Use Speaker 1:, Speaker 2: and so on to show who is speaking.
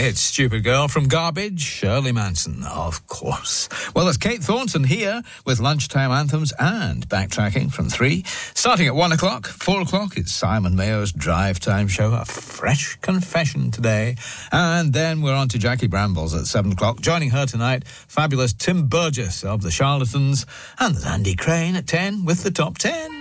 Speaker 1: It's Stupid Girl from Garbage, Shirley Manson, of course. Well, there's Kate Thornton here with Lunchtime Anthems and Backtracking from 3. Starting at 1 o'clock, 4 o'clock, it's Simon Mayo's Drive Time Show, a fresh confession today. And then we're on to Jackie Brambles at 7 o'clock. Joining her tonight, fabulous Tim Burgess of The Charlatans. And there's Andy Crane at 10 with the Top 10.